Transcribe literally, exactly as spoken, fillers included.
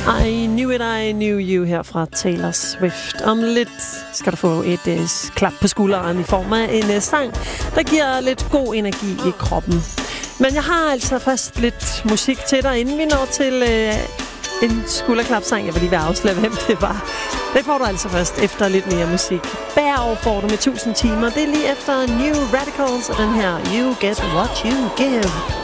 I Knew It, I Knew You her fra Taylor Swift. Om lidt skal du få et uh, klap på skulderen i form af en uh, sang, der giver lidt god energi i kroppen. Men jeg har altså først lidt musik til dig, inden vi når til uh, en skulderklapsang. Jeg vil lige være afsløre, hvem det var. Det får du altså først efter lidt mere musik. Bær får du med tusind timer. Det er lige efter New Radicals og den her You Get What You Give.